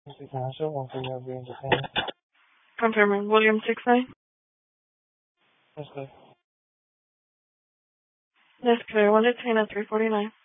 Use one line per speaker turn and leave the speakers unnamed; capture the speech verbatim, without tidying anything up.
City Council, one for your being detained.
Confirming. William six nine.
That's good.
That's clear. One detained at three forty-nine.